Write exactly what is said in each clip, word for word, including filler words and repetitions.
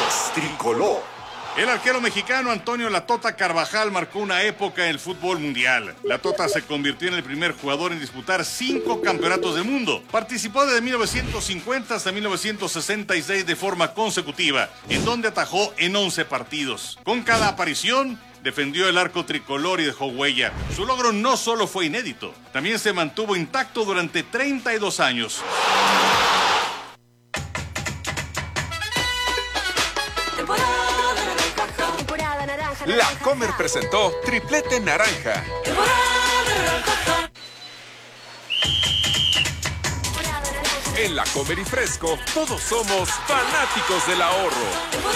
Deportes Tricolor. El arquero mexicano Antonio La Tota Carvajal marcó una época en el fútbol mundial. La Tota se convirtió en el primer jugador en disputar cinco campeonatos del mundo. Participó desde mil novecientos cincuenta hasta mil novecientos sesenta y seis de forma consecutiva, en donde atajó en once partidos. Con cada aparición, defendió el arco tricolor y dejó huella. Su logro no solo fue inédito, también se mantuvo intacto durante treinta y dos años. La Comer presentó Triplete Naranja. En La Comer y Fresco, todos somos fanáticos del ahorro.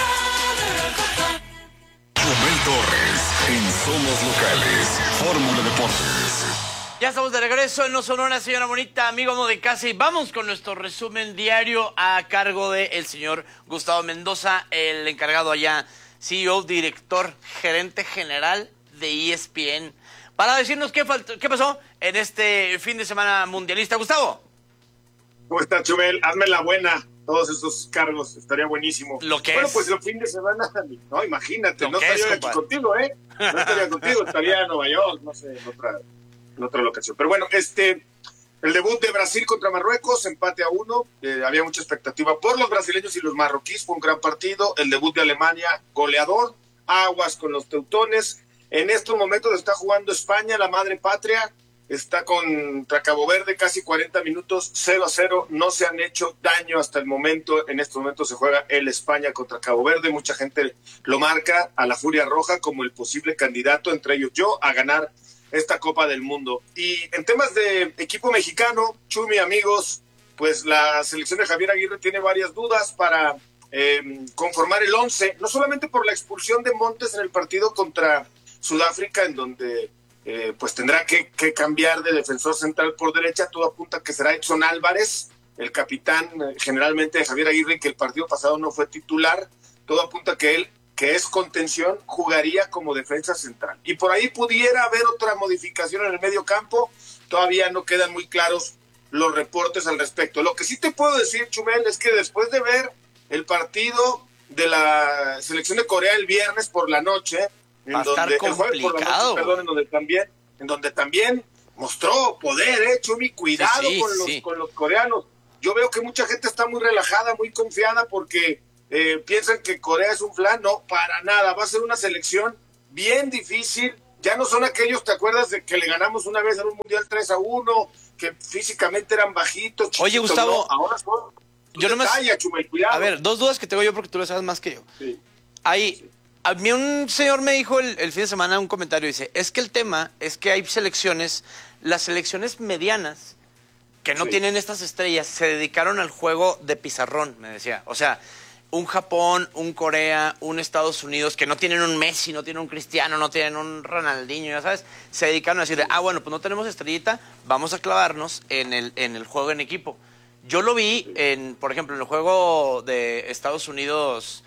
Chumel Torres, en Somos Locales, Fórmula Deportes. Ya estamos de regreso en No Sonora, señora bonita, amigo amo de casa, y vamos con nuestro resumen diario a cargo del señor Gustavo Mendoza, el encargado allá, C E O, director, gerente general de E S P N, para decirnos qué, faltó, qué pasó en este fin de semana mundialista. Gustavo. ¿Cómo está, Chumel? Hazme la buena, todos esos cargos, estaría buenísimo. Lo que bueno, es. pues el fin de semana, no, imagínate, Lo no que estaría es, aquí compadre. contigo, ¿eh? No estaría contigo, estaría en Nueva York, no sé, en otra, en otra locación. Pero bueno, este, el debut de Brasil contra Marruecos, empate a uno, eh, había mucha expectativa por los brasileños y los marroquíes, fue un gran partido. El debut de Alemania, goleador, aguas con los teutones. En estos momentos está jugando España, la madre patria, está contra Cabo Verde, casi cuarenta minutos, cero a cero, no se han hecho daño hasta el momento. En estos momentos se juega el España contra Cabo Verde, mucha gente lo marca a la Furia Roja como el posible candidato, entre ellos yo, a ganar esta Copa del Mundo. Y en temas de equipo mexicano, Chumi, amigos, pues la selección de Javier Aguirre tiene varias dudas para eh, conformar el once, no solamente por la expulsión de Montes en el partido contra Sudáfrica, en donde eh, pues tendrá que, que cambiar de defensor central por derecha. Todo apunta que será Edson Álvarez, el capitán eh, generalmente de Javier Aguirre, que el partido pasado no fue titular. Todo apunta que él, que es contención, jugaría como defensa central. Y por ahí pudiera haber otra modificación en el medio campo. Todavía no quedan muy claros los reportes al respecto. Lo que sí te puedo decir, Chumel, es que después de ver el partido de la selección de Corea el viernes por la noche, en Va a donde, estar el jueves por la noche, perdón, en donde también, en donde también mostró poder, eh, Chumi, cuidado sí, sí, con los, sí. con los coreanos. Yo veo que mucha gente está muy relajada, muy confiada, porque eh, piensan que Corea es un flan. No, para nada, va a ser una selección bien difícil. Ya no son aquellos, ¿te acuerdas de que le ganamos una vez en un mundial tres a uno, que físicamente eran bajitos, chiquitos? Oye, Gustavo, no, ahora son... yo no me... Calla, Chumel, cuidado. A ver, dos dudas que tengo yo porque tú lo sabes más que yo. Sí. Hay... Sí. A mí un señor me dijo el, el fin de semana un comentario, dice, es que el tema es que hay selecciones, las selecciones medianas, que no Sí. tienen estas estrellas, se dedicaron al juego de pizarrón, me decía. O sea, un Japón, un Corea, un Estados Unidos, que no tienen un Messi, no tienen un Cristiano, no tienen un Ronaldinho, ya sabes, se dedicaron a decir, ah, bueno, pues no tenemos estrellita, vamos a clavarnos en el, en el juego en equipo. Yo lo vi, en, por ejemplo, en el juego de Estados Unidos...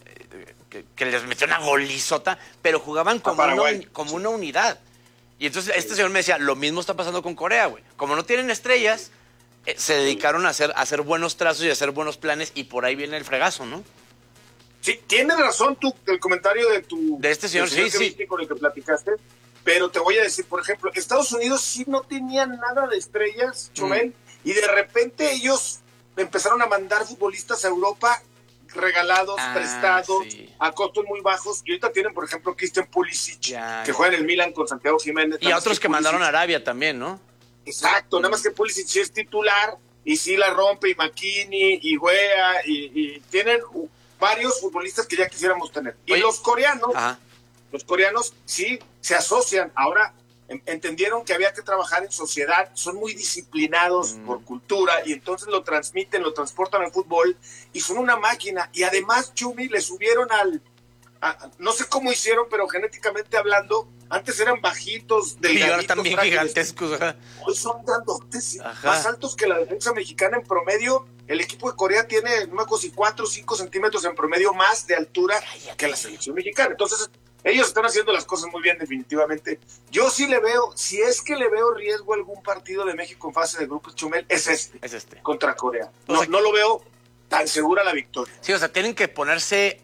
Que, que les metió una golizota, pero jugaban como, una, como una unidad. Y entonces este señor me decía, lo mismo está pasando con Corea, güey. Como no tienen estrellas, eh, se dedicaron a hacer, a hacer buenos trazos y a hacer buenos planes, y por ahí viene el fregazo, ¿no? Sí, tienes razón tú, el comentario de tu... De este señor, señor sí, que sí. viste, con el que platicaste, pero te voy a decir, por ejemplo, Estados Unidos sí no tenía nada de estrellas, Chumel, mm. y de repente ellos empezaron a mandar futbolistas a Europa regalados, ah, prestados, sí. a costos muy bajos, y ahorita tienen, por ejemplo, Christian Pulisic, ya, que ya. juega en el Milan con Santiago Jiménez. Y a otros que, que mandaron a Arabia también, ¿no? Exacto, mm. nada más que Pulisic sí es titular, y sí la rompe, y McKinney, y Wea, y, y tienen varios futbolistas que ya quisiéramos tener. Y Oye. los coreanos, Ajá. los coreanos sí se asocian, ahora entendieron que había que trabajar en sociedad, son muy disciplinados mm. por cultura, y entonces lo transmiten, lo transportan al fútbol, y son una máquina. Y además, Chumi, le subieron al, a, no sé cómo hicieron, pero genéticamente hablando, antes eran bajitos, delgaditos, y ahora también frágiles. Gigantescos. Ajá. Hoy son grandotes, más altos que la defensa mexicana en promedio. El equipo de Corea tiene, no me acuerdo si cuatro o cinco centímetros en promedio más de altura que la selección mexicana. Entonces, ellos están haciendo las cosas muy bien, definitivamente. Yo sí le veo, si es que le veo riesgo a algún partido de México en fase de grupos, Chumel, es este, es este. contra Corea. No, o sea, no lo veo tan segura la victoria. Sí, o sea, tienen que ponerse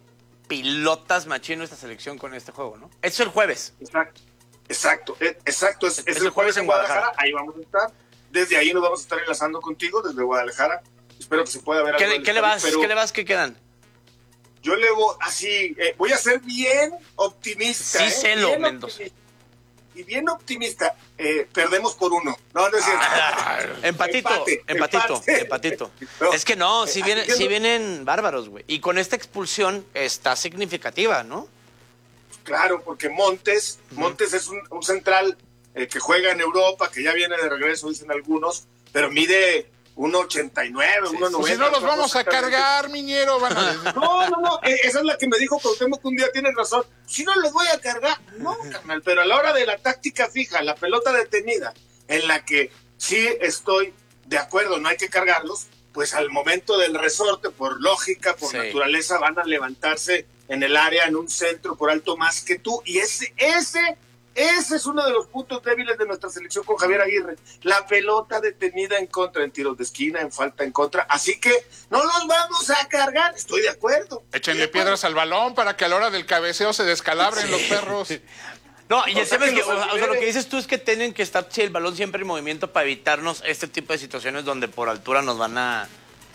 pilotas machino esta selección con este juego, ¿no? Eso es el jueves. Exacto, exacto, eh, exacto. Es, Es es el el jueves en Guadalajara. Guadalajara. Ahí vamos a estar. Desde ahí nos vamos a estar enlazando contigo, desde Guadalajara. Espero que se pueda ver ¿Qué, algo le- del ¿qué le estadio, vas? pero ¿Qué le vas? ¿Qué quedan? Yo le voy así, eh, voy a ser bien optimista. Sí, ¿eh? celo, Bien Mendoza. optimista. Y bien optimista, eh, perdemos por uno. No, no es cierto. Ah, empatito, Empate, empatito, empate. empatito. No. Es que no, si, viene, Así que si no- vienen bárbaros, güey. Y con esta expulsión está significativa, ¿no? Claro, porque Montes, Montes es un, un central eh, que juega en Europa, que ya viene de regreso, dicen algunos, pero mide uno ochenta y nueve, uno noventa. Pues si no los vamos a cargar, Miñero, van a decir. No, no, no, eh, esa es la que me dijo Cuauhtémoc que un día, tienes razón. Si no los voy a cargar, no, carnal, pero a la hora de la táctica fija, la pelota detenida, en la que sí estoy de acuerdo, no hay que cargarlos, pues al momento del resorte, por lógica, por Sí. naturaleza, van a levantarse en el área, en un centro por alto más que tú, y ese, ese, ese es uno de los puntos débiles de nuestra selección con Javier Aguirre, la pelota detenida en contra, en tiros de esquina, en falta en contra, así que no los vamos a cargar, estoy de acuerdo. Échenle piedras al balón para que a la hora del cabeceo se descalabren los perros. No, y el O sea, tema es que que, los o sea, libere. lo que dices tú es que tienen que estar sí, el balón siempre en movimiento para evitarnos este tipo de situaciones donde por altura nos van a...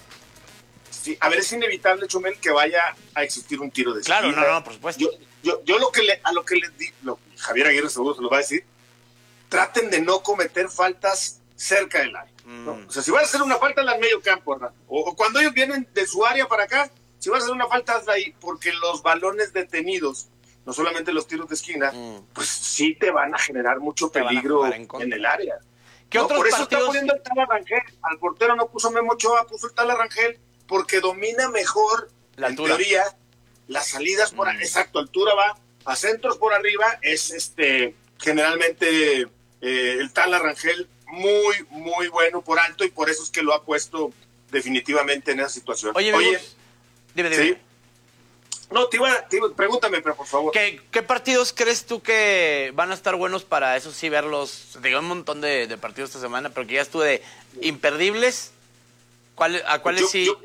Sí, a ver, es inevitable, Chumel, que vaya a existir un tiro de Claro, esquina. no, no, por supuesto. Yo, yo, yo lo que le, a lo que les digo, Javier Aguirre seguro se lo va a decir, traten de no cometer faltas cerca del área. ¿no? Mm. O sea, si vas a hacer una falta, hazla en medio campo, ¿verdad? O, o cuando ellos vienen de su área para acá, si vas a hacer una falta, hazla ahí, porque los balones detenidos, no solamente los tiros de esquina, Mm. pues sí te van a generar mucho Te van a peligro jugar en en, contra. el área. ¿Qué No, otros por eso partidos? está poniendo el Tala Rangel. Al portero no puso Memo Ochoa, puso el Tala Rangel porque domina mejor, La en altura. teoría, las salidas por... Mm. Exacto, altura va a centros por arriba. Es este generalmente eh, el Tala Rangel muy, muy bueno por alto y por eso es que lo ha puesto definitivamente en esa situación. Oye, Gus, dime, dime. sí. No, te iba, te iba- pregúntame, pero por favor. ¿Qué, ¿Qué partidos crees tú que van a estar buenos para eso sí verlos? Digo, un montón de, de partidos esta semana, pero que ya estuve de imperdibles. ¿Cuál, ¿A cuáles yo, sí? Yo,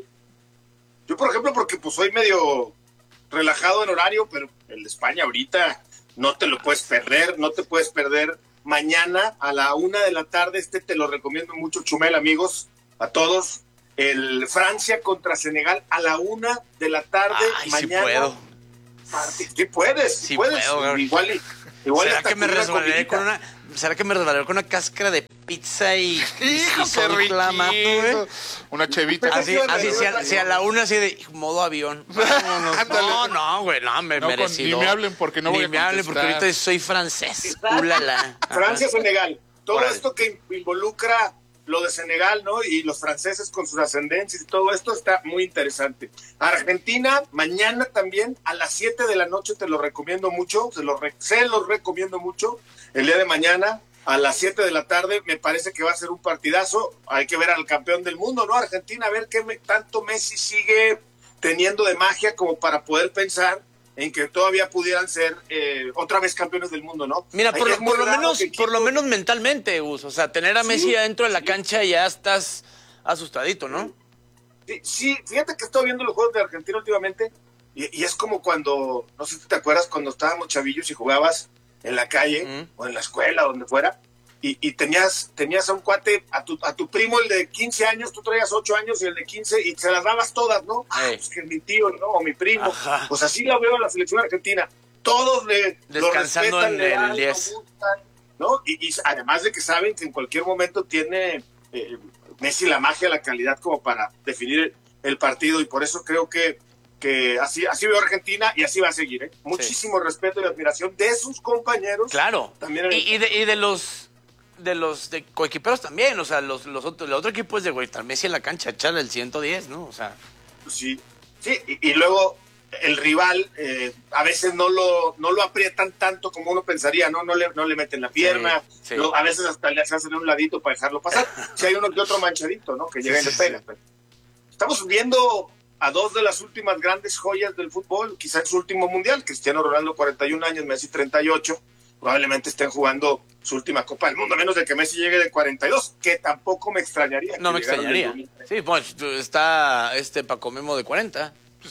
yo, por ejemplo, porque pues soy medio relajado en horario, pero el de España ahorita no te lo puedes perder, no te puedes perder. Mañana a la una de la tarde, este te lo recomiendo mucho, Chumel, amigos, a todos. El Francia contra Senegal a la una de la tarde. Ay, sí mañana. puedo. Parti- Sí puedes, sí Sí puedes. puedo, igual y, igual ¿Será hasta que me con una resbalaré con comidita. una, ¿será que me resbalaré con una cáscara de pizza y, y, Hijo, y qué son clamato, güey? riquito. Una chevita. Así, así, si a, si a la una así de modo avión. Vámonos. Ándale. No, no, güey, no, me No, con- merecido. ni me hablen porque no Ni voy a me hablen porque contestar. ahorita soy francés. Ulala. Francia, Senegal. Todo Órale. esto que involucra lo de Senegal, ¿no? Y los franceses con sus ascendencias y todo esto está muy interesante. Argentina, mañana también a las siete de la noche, te lo recomiendo mucho, se los, re- se los recomiendo mucho. El día de mañana a las siete de la tarde me parece que va a ser un partidazo. Hay que ver al campeón del mundo, ¿no? Argentina, a ver qué me- tanto Messi sigue teniendo de magia como para poder pensar en que todavía pudieran ser eh, otra vez campeones del mundo, ¿no? Mira, por, Es muy por lo raro menos, que por lo equipos- menos mentalmente, Gus. O sea, tener a Messi Sí, adentro de la sí. cancha ya estás asustadito, ¿no? Sí, sí, fíjate que he estado viendo los juegos de Argentina últimamente y, y es como cuando, no sé si te acuerdas, cuando estábamos chavillos y jugabas en la calle Mm. o en la escuela, donde fuera, y, y tenías tenías a un cuate, a tu, a tu primo, el de quince años, tú traías ocho años y el de quince, y se las dabas todas, ¿no? Ah, Ey. pues que mi tío, ¿no? O mi primo. Ajá. Pues así la veo en la selección argentina. Todos le lo Descansando respetan, en le el dan, lo diez. gustan, ¿no? Y, y además de que saben que en cualquier momento tiene eh, Messi la magia, la calidad como para definir el, el partido, y por eso creo que, que así, así veo a Argentina y así va a seguir, ¿eh? Muchísimo respeto y admiración de sus compañeros. Claro. También en Y, el- y de, y de los de los de coequiperos también, o sea, los, los otros, el otro equipo es de güey, estar Messi en la cancha, echarle el ciento diez, ¿no? O sea, Sí, sí, y, y luego el rival eh, a veces no lo no lo aprietan tanto como uno pensaría, no no le, no le meten la pierna, Sí, sí. lo- a veces hasta le hacen un ladito para dejarlo pasar. Si hay uno que otro manchadito, ¿no? Que llega y Sí, le sí, pega. sí. Pero estamos viendo a dos de las últimas grandes joyas del fútbol, quizá en su último mundial, Cristiano Ronaldo, cuarenta y un años, Messi, treinta y ocho, probablemente estén jugando su última Copa del Mundo, a menos de que Messi llegue de cuarenta y dos, que tampoco me extrañaría. no que me llegara del extrañaría. dos mil tres. Sí, pues está este Paco Memo de cuarenta.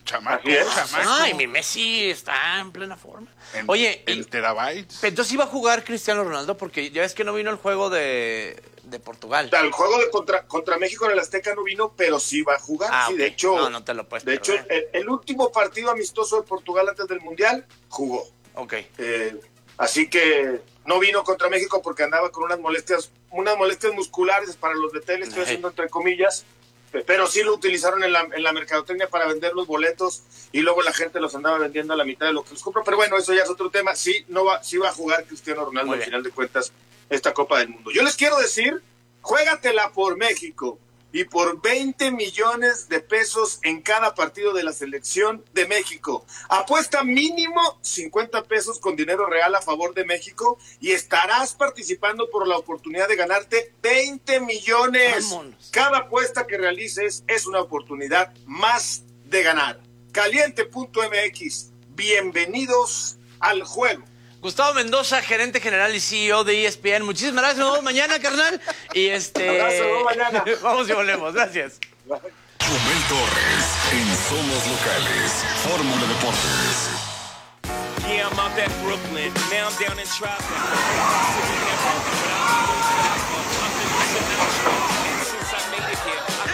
Chamaco, Así es. chamaco. Ay, mi Messi está en plena forma. En- Oye, en y- terabytes. entonces iba a jugar Cristiano Ronaldo porque ya ves que no vino el juego de, de Portugal. El juego de contra, contra México en el Azteca no vino, pero sí va a jugar. Ah, sí, ok. de hecho, No, no te lo puedes de hecho perder. el, el último partido amistoso de Portugal antes del Mundial jugó. Ok. Eh, así que no vino contra México porque andaba con unas molestias, unas molestias musculares para los detalles, estoy Ay. haciendo entre comillas, pero sí lo utilizaron en la, en la mercadotecnia para vender los boletos y luego la gente los andaba vendiendo a la mitad de lo que los compró. Pero bueno, eso ya es otro tema. Sí, no va, sí va a jugar Cristiano Ronaldo Muy al bien. final de cuentas esta Copa del Mundo. Yo les quiero decir, juégatela por México y por veinte millones de pesos en cada partido de la selección de México. Apuesta mínimo cincuenta pesos con dinero real a favor de México y estarás participando por la oportunidad de ganarte veinte millones. Vámonos. Cada apuesta que realices es una oportunidad más de ganar. Caliente punto M X, bienvenidos al juego. Gustavo Mendoza, gerente general y C E O de E S P N. Muchísimas gracias. Nos vemos mañana, carnal. Y este. Abrazo, nos vemos mañana. Vamos y volvemos. Gracias. Chumel Torres en Somos Locales. Fórmula Deportes. Yeah, I'm out at Brooklyn. Now I'm down in traffic. Since I made it here, I